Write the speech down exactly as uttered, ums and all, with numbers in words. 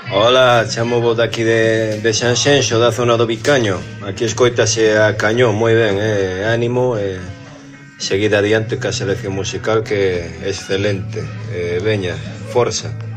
Hola, chamo vos daqui de, de Sanxenxo, da zona do Vicaño. Aquí escoitase a cañón, moi ben, eh, ánimo, e eh, seguida adiante ca selección musical que é excelente. Eh, veña, forza.